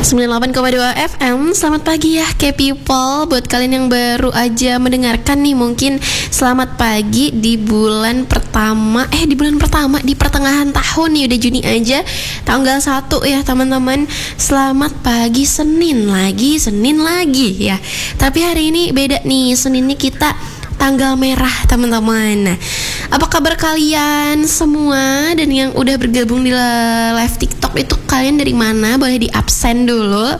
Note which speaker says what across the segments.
Speaker 1: 98,2 FM. Selamat pagi ya K-People. Buat kalian yang baru aja mendengarkan nih, mungkin selamat pagi di bulan pertama di pertengahan tahun nih, udah Juni aja, tanggal 1 ya teman-teman. Selamat pagi, Senin lagi ya. Tapi hari ini beda nih, Senin ini kita tanggal merah teman-teman. Nah, apa kabar kalian semua? Dan yang udah bergabung di live TikTok itu kalian dari mana? Boleh di absen dulu.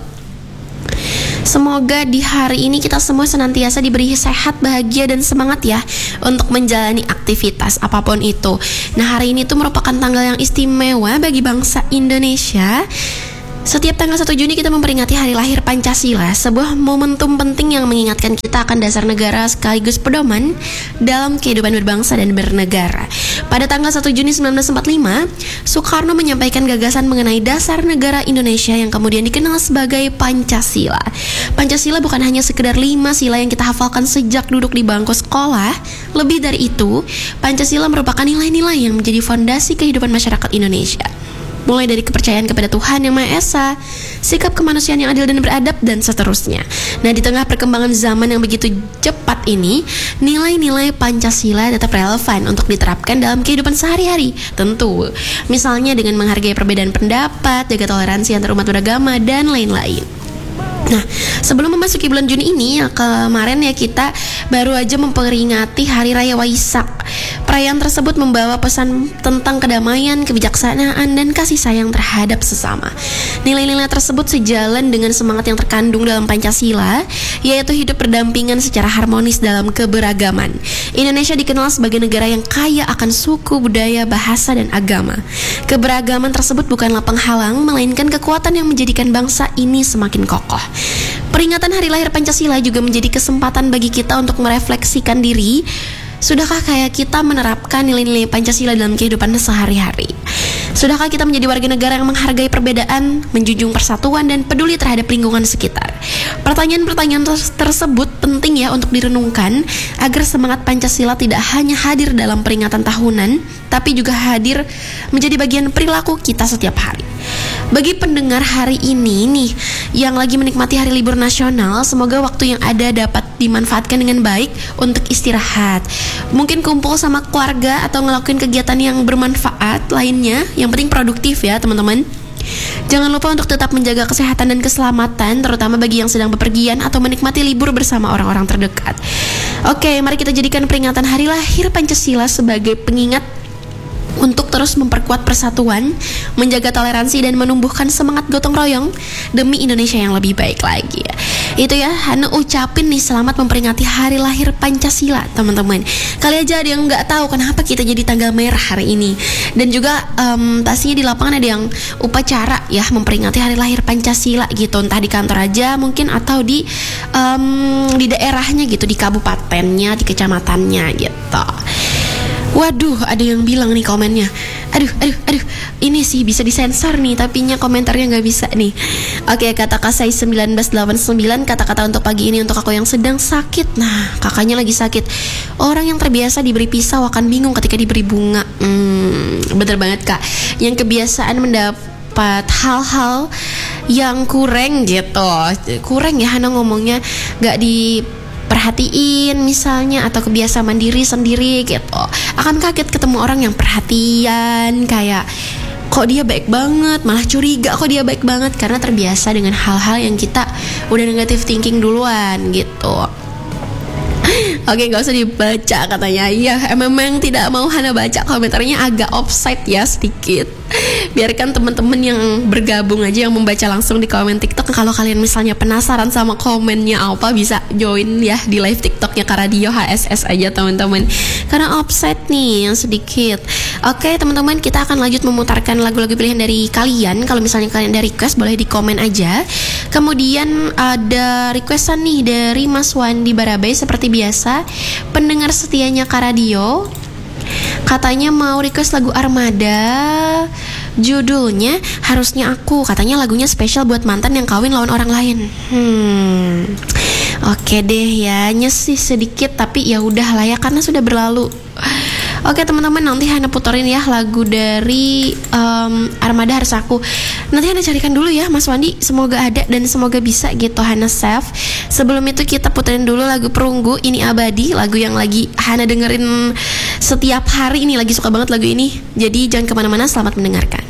Speaker 1: Semoga di hari ini kita semua senantiasa diberi sehat, bahagia, dan semangat ya untuk menjalani aktivitas apapun itu. Nah, hari ini tuh merupakan tanggal yang istimewa bagi bangsa Indonesia. Setiap tanggal 1 Juni kita memperingati hari lahir Pancasila, sebuah momentum penting yang mengingatkan kita akan dasar negara sekaligus pedoman dalam kehidupan berbangsa dan bernegara. Pada tanggal 1 Juni 1945, Soekarno menyampaikan gagasan mengenai dasar negara Indonesia yang kemudian dikenal sebagai Pancasila. Pancasila bukan hanya sekedar 5 sila yang kita hafalkan sejak duduk di bangku sekolah. Lebih dari itu, Pancasila merupakan nilai-nilai yang menjadi fondasi kehidupan masyarakat Indonesia. Mulai dari kepercayaan kepada Tuhan Yang Maha Esa, sikap kemanusiaan yang adil dan beradab, dan seterusnya. Nah, di tengah perkembangan zaman yang begitu cepat ini, nilai-nilai Pancasila tetap relevan untuk diterapkan dalam kehidupan sehari-hari. Tentu, misalnya dengan menghargai perbedaan pendapat, jaga toleransi antar umat beragama, dan lain-lain. Nah, sebelum memasuki bulan Juni ini, kemarin ya kita baru aja memperingati Hari Raya Waisak. Perayaan tersebut membawa pesan tentang kedamaian, kebijaksanaan, dan kasih sayang terhadap sesama. Nilai-nilai tersebut sejalan dengan semangat yang terkandung dalam Pancasila, yaitu hidup berdampingan secara harmonis dalam keberagaman. Indonesia dikenal sebagai negara yang kaya akan suku, budaya, bahasa, dan agama. Keberagaman tersebut bukanlah penghalang, melainkan kekuatan yang menjadikan bangsa ini semakin kokoh. Peringatan Hari Lahir Pancasila juga menjadi kesempatan bagi kita untuk merefleksikan diri. Sudahkah kayak kita menerapkan nilai-nilai Pancasila dalam kehidupan sehari-hari? Sudahkah kita menjadi warga negara yang menghargai perbedaan, menjunjung persatuan, dan peduli terhadap lingkungan sekitar? Pertanyaan-pertanyaan tersebut penting ya untuk direnungkan agar semangat Pancasila tidak hanya hadir dalam peringatan tahunan, tapi juga hadir menjadi bagian perilaku kita setiap hari. Bagi pendengar hari ini nih yang lagi menikmati hari libur nasional, semoga waktu yang ada dapat dimanfaatkan dengan baik untuk istirahat. Mungkin kumpul sama keluarga atau ngelakuin kegiatan yang bermanfaat lainnya. Yang penting produktif ya teman-teman. Jangan lupa untuk tetap menjaga kesehatan dan keselamatan, terutama bagi yang sedang bepergian atau menikmati libur bersama orang-orang terdekat. Oke, mari kita jadikan peringatan Hari Lahir Pancasila sebagai pengingat untuk terus memperkuat persatuan, menjaga toleransi, dan menumbuhkan semangat gotong royong demi Indonesia yang lebih baik lagi. Itu ya, Hana ucapin nih selamat memperingati Hari Lahir Pancasila teman-teman. Kali aja ada yang nggak tahu kenapa kita jadi tanggal merah hari ini. Dan juga pastinya di lapangan ada yang upacara ya memperingati Hari Lahir Pancasila gitu, entah di kantor aja mungkin atau di daerahnya gitu, di kabupatennya, di kecamatannya gitu. Waduh, ada yang bilang nih komennya, Aduh, ini sih bisa disensor nih, tapi komentarnya nggak bisa nih. Oke, kata Kasai 1989, kata-kata untuk pagi ini untuk aku yang sedang sakit. Nah, kakaknya lagi sakit. Orang yang terbiasa diberi pisau akan bingung ketika diberi bunga. Bener banget kak. Yang kebiasaan mendapat hal-hal yang kurang gitu. Kurang ya Hana ngomongnya, nggak perhatiin misalnya, atau kebiasaan mandiri sendiri gitu, akan kaget ketemu orang yang perhatian, kayak kok dia baik banget, malah curiga kok dia baik banget, karena terbiasa dengan hal-hal yang kita udah negative thinking duluan gitu. Oke, gak usah dibaca katanya. Iya, memang tidak mau Hana baca komentarnya, agak offside ya sedikit. Biarkan teman-teman yang bergabung aja yang membaca langsung di komen TikTok. Kalau kalian misalnya penasaran sama komennya apa, bisa join ya di live TikToknya Karadio HSS aja teman-teman, karena offside nih yang sedikit. Oke teman-teman, kita akan lanjut memutarkan lagu-lagu pilihan dari kalian. Kalau misalnya kalian ada request, boleh di komen aja. Kemudian ada requestan nih dari Mas Wandi Barabai. Seperti biasa, pendengar setianya Karadio katanya mau request lagu Armada, judulnya Harusnya Aku. Katanya lagunya spesial buat mantan yang kawin lawan orang lain. Oke deh ya, nyesih sedikit, tapi ya udah lah ya, karena sudah berlalu. Oke teman-teman, nanti Hana puterin ya lagu dari Armada Harsaku. Nanti Hana carikan dulu ya Mas Wandi, semoga ada dan semoga bisa gitu Hana save. Sebelum itu kita puterin dulu lagu Perunggu, Ini Abadi, lagu yang lagi Hana dengerin setiap hari ini, lagi suka banget lagu ini. Jadi jangan kemana-mana, selamat mendengarkan.